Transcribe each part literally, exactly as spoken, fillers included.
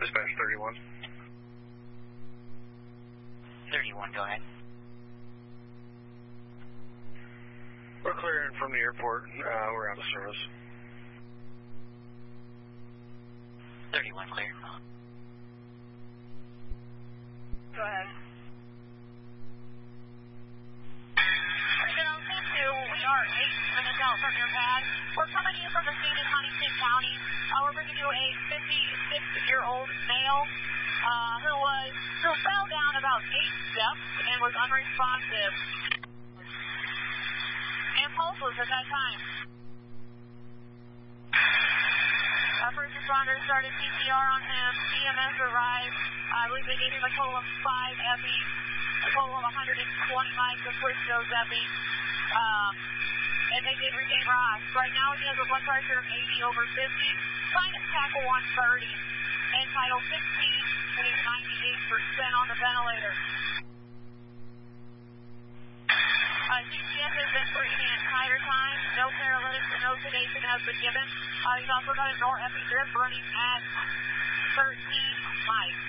Dispatch thirty-one. thirty-one, go ahead. We're clearing from the airport. Uh, we're out of service. thirty-one, clear. Go ahead. Zero ten two, we are eight minutes out from your pad. We're coming to you from the scene in Huntington County. Uh, we're bringing you a fifty-six-year-old male uh, who was who fell down about eight steps and was unresponsive and pulseless at that time. Our first responders started C P R on him. E M S arrived. I believe they gave him a total of five epi, a total of one hundred twenty mics of Frisco's epi, um, and they did regain Ross. Right now he has a blood pressure of eighty over fifty, sinus tackle one thirty, and Title sixteen, and he's ninety-eight percent on the ventilator. Uh, C P S has been breathing the entire time. No paralytics and no sedation has been given. Uh, he's also got a norepi drip running at thirteen mics.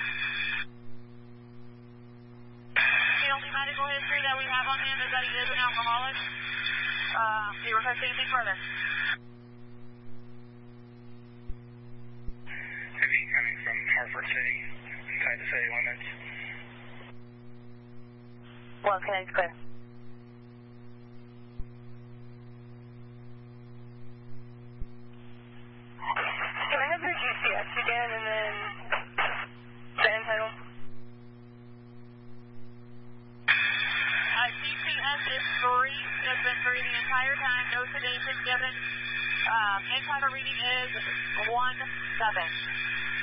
The only medical history that we have on him is that he is an alcoholic. Uh, do you request anything further? Heavy coming from Hartford City, inside the city limits. Well, can I clear? Can I have your G C X again and then the end title? Uh, G C S is free. Has been free the entire time. No sedation given. Um, end title reading is one seven.